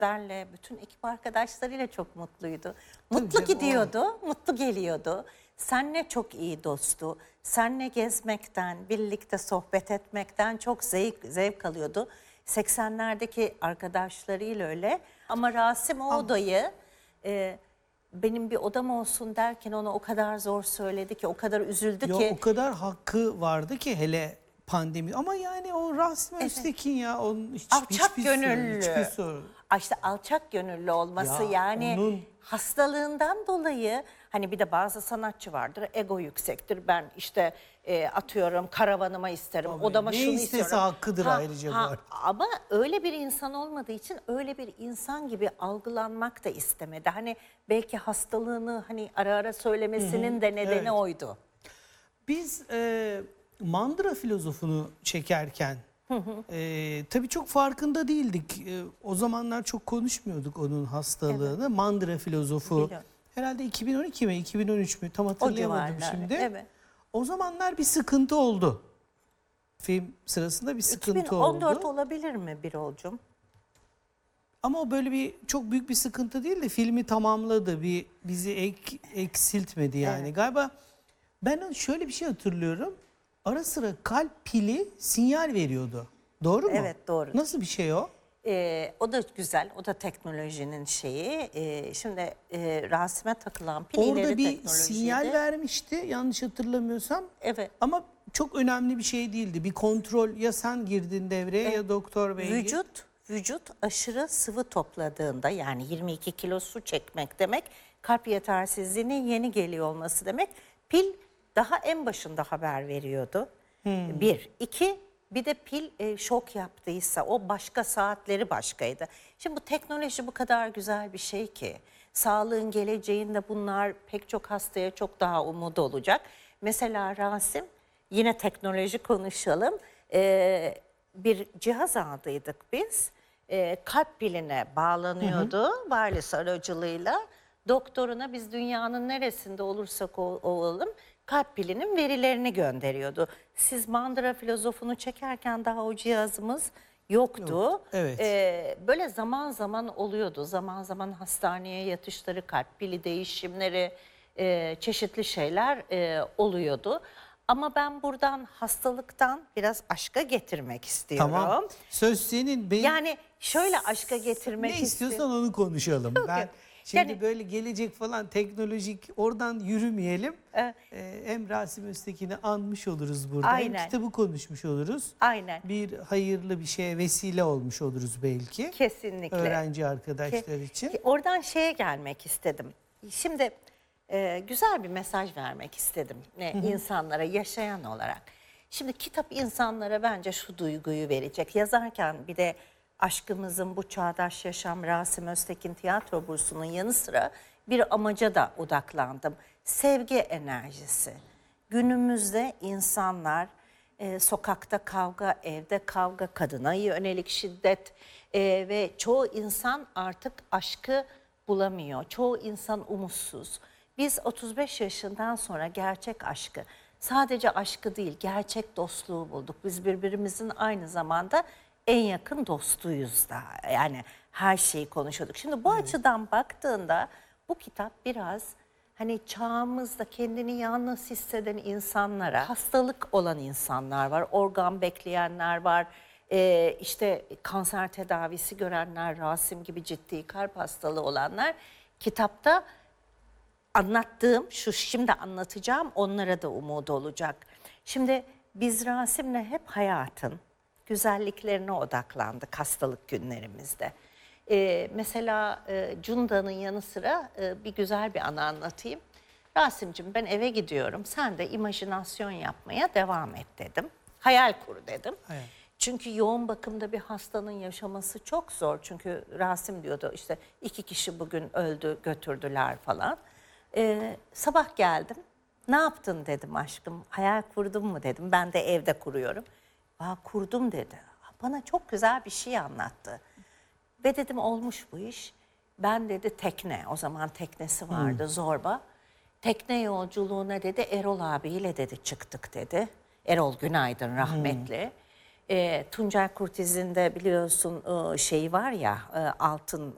benle, bütün ekip arkadaşlarıyla çok mutluydu. Tabii Mutlu canım, gidiyordu, mutlu geliyordu. Seninle çok iyi dostu. Seninle gezmekten, birlikte sohbet etmekten çok zevk alıyordu. 80'lerdeki arkadaşlarıyla öyle. Ama Rasim o odayı benim bir odam olsun derken ona o kadar zor söyledi ki, o kadar üzüldü Ya ki. o kadar hakkı vardı ki hele pandemi. Ama yani o Rasim Öztekin ya onun Alçak hiçbir gönüllü. hiçbir sorun. İşte alçak gönüllü olması Ya yani onun- hastalığından dolayı, hani bir de bazı sanatçı vardır, ego yüksektir. Ben işte atıyorum karavanıma isterim, Tabii, odama ne şunu istese istiyorum. hakkıdır ayrıca bu arada. Ama öyle bir insan olmadığı için öyle bir insan gibi algılanmak da istemedi. Hani belki hastalığını hani ara ara söylemesinin de nedeni evet. oydu. Biz mandıra filozofunu çekerken tabii çok farkında değildik. O zamanlar çok konuşmuyorduk onun hastalığını. Mandıra filozofu Biliyorum. herhalde 2012 mi 2013 mü tam hatırlayamadım civarlar, şimdi. evet. O zamanlar bir sıkıntı oldu. Film sırasında bir sıkıntı 2014 oldu. olabilir mi Birol'cum? Ama o böyle bir çok büyük bir sıkıntı değil de filmi tamamladı. Bizi eksiltmedi yani. Evet. Galiba ben şöyle bir şey hatırlıyorum. Ara sıra kalp pili sinyal veriyordu. Doğru mu? Evet, doğru. Nasıl bir şey o? O da güzel, o da teknolojinin şeyi. Şimdi Rasim'e takılan pil Orada ileri bir teknolojiydi. sinyal vermişti yanlış hatırlamıyorsam. Evet. Ama çok önemli bir şey değildi. Bir kontrol, ya sen girdin devreye ya doktor bey. Vücut aşırı sıvı topladığında, yani 22 kilo su çekmek demek, kalp yetersizliğinin yeni geliyor olması demek. Pil daha en başında haber veriyordu. Bir. İki, bir de pil şok yaptıysa o başka, saatleri başkaydı. Şimdi bu teknoloji bu kadar güzel bir şey ki, sağlığın geleceğinde bunlar pek çok hastaya çok daha umudu olacak. Mesela Rasim, yine teknoloji konuşalım. Bir cihaz aldıydık biz. Kalp piline bağlanıyordu wireless aracılığıyla. Doktoruna biz dünyanın neresinde olursak olalım kalp pilinin verilerini gönderiyordu. Siz mandıra filozofunu çekerken daha o cihazımız yoktu. Yok, evet. Böyle zaman zaman oluyordu. Zaman zaman hastaneye yatışları, kalp pili değişimleri, çeşitli şeyler oluyordu. Ama ben buradan hastalıktan biraz aşka getirmek istiyorum. Tamam. Söz senin. Yani şöyle aşka getirmek Ne istiyorum. istiyorsan onu konuşalım. Ben yok. şimdi Yani- böyle gelecek falan teknolojik oradan yürümeyelim. Hem Rasim Öztekin'i anmış oluruz burada. Aynen. Hem kitabı konuşmuş oluruz. Aynen. Bir hayırlı bir şeye vesile olmuş oluruz belki. Kesinlikle. Öğrenci arkadaşlar için. Oradan şeye gelmek istedim. Şimdi güzel bir mesaj vermek istedim insanlara, yaşayan olarak. Şimdi kitap insanlara bence şu duyguyu verecek. Yazarken bir de Aşkımızın Bu Çağdaş Yaşam Rasim Öztekin Tiyatro Bursu'nun yanı sıra bir amaca da odaklandım. Sevgi enerjisi. Günümüzde insanlar sokakta kavga, evde kavga, kadına yönelik şiddet ve çoğu insan artık aşkı bulamıyor. Çoğu insan umutsuz. Biz 35 yaşından sonra gerçek aşkı, sadece aşkı değil gerçek dostluğu bulduk. Biz birbirimizin aynı zamanda en yakın dostuyuz da. Yani her şeyi konuşuyorduk. Şimdi bu açıdan baktığında bu kitap biraz hani çağımızda kendini yalnız hisseden insanlara, hastalık olan insanlar var, organ bekleyenler var, işte kanser tedavisi görenler, Rasim gibi ciddi kalp hastalığı olanlar, kitapta anlattığım, şu şimdi anlatacağım onlara da umudu olacak. Şimdi biz Rasim'le hep hayatın güzelliklerine odaklandık hastalık günlerimizde. Mesela Cunda'nın yanı sıra bir güzel bir anı anlatayım. Rasim'cim ben eve gidiyorum, sen de imajinasyon yapmaya devam et dedim. Hayal kur dedim. Hayal. Çünkü yoğun bakımda bir hastanın yaşaması çok zor. Çünkü Rasim diyordu işte 2 kişi bugün öldü, götürdüler falan. Sabah geldim. Ne yaptın dedim aşkım. Hayal kurdun mu dedim. Ben de evde kuruyorum. Kurdum dedi. Bana çok güzel bir şey anlattı. Ve dedim olmuş bu iş. Ben dedi tekne, o zaman teknesi vardı Zorba. Tekne yolculuğuna dedi Erol abiyle dedi çıktık dedi. Erol Günaydın rahmetli. Tuncel Kurtiz'in de biliyorsun şeyi var ya altın